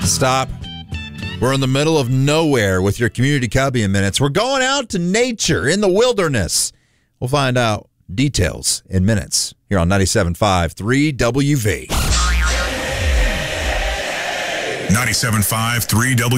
Stop. We're in the middle of nowhere with your Community Cubby Minutes. We're going out to nature in the wilderness. We'll find out details in minutes here on 97.5 3WV. 97.5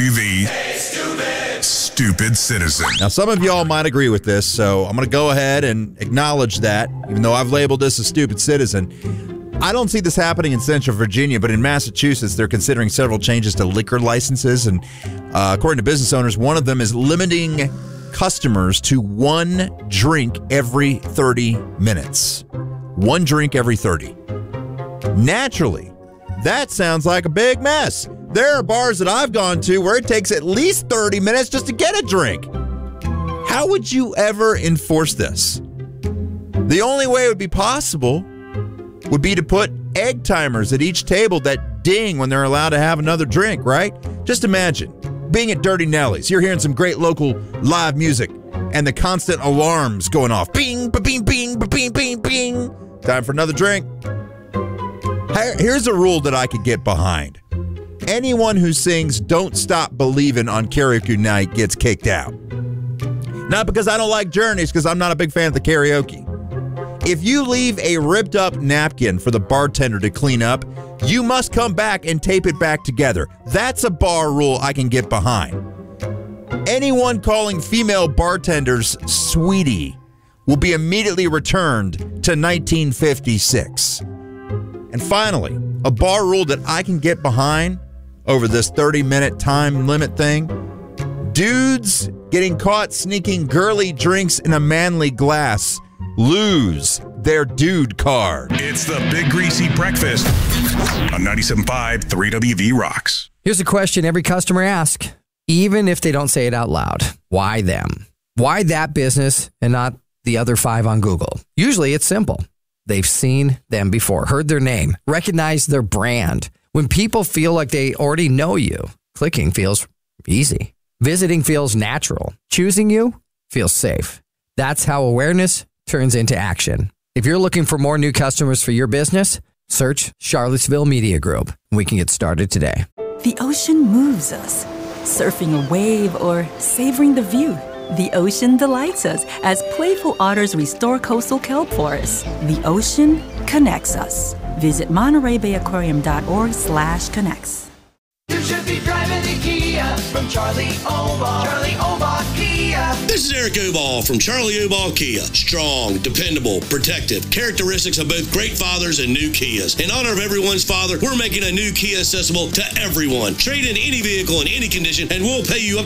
3WV. Stupid Citizen. Now, some of y'all might agree with this, so I'm going to go ahead and acknowledge that, even though I've labeled this a stupid citizen. I don't see this happening in Central Virginia, but in Massachusetts, they're considering several changes to liquor licenses. And according to business owners, one of them is limiting customers to one drink every 30 minutes. One drink every 30. Naturally, that sounds like a big mess. There are bars that I've gone to where it takes at least 30 minutes just to get a drink. How would you ever enforce this? The only way it would be possible would be to put egg timers at each table that ding when they're allowed to have another drink, right? Just imagine being at Dirty Nelly's. You're hearing some great local live music and the constant alarms going off. Bing, ba-bing, bing, ba-bing, bing, bing. Time for another drink. Here's a rule that I could get behind. Anyone who sings Don't Stop Believin' on karaoke night gets kicked out. Not because I don't like Journeys, because I'm not a big fan of the karaoke. If you leave a ripped up napkin for the bartender to clean up, you must come back and tape it back together. That's a bar rule I can get behind. Anyone calling female bartenders sweetie will be immediately returned to 1956. And finally, a bar rule that I can get behind over this 30-minute time limit thing. Dudes getting caught sneaking girly drinks in a manly glass lose their dude card. It's the Big Greasy Breakfast on 97.5 3WV Rocks. Here's a question every customer asks, even if they don't say it out loud. Why them? Why that business and not the other 5 on Google? Usually it's simple. They've seen them before, heard their name, recognized their brand. When people feel like they already know you, clicking feels easy. Visiting feels natural. Choosing you feels safe. That's how awareness turns into action. If you're looking for more new customers for your business, search Charlottesville Media Group. We can get started today. The ocean moves us. Surfing a wave or savoring the view. The ocean delights us as playful otters restore coastal kelp forests. The ocean connects us. Visit MontereyBayAquarium.org/connects. You should be driving the Kia from Charlie Obal. Charlie Obal Kia. This is Eric Obal from Charlie Obal Kia. Strong, dependable, protective. Characteristics of both great fathers and new Kias. In honor of everyone's father, we're making a new Kia accessible to everyone. Trade in any vehicle in any condition and we'll pay you up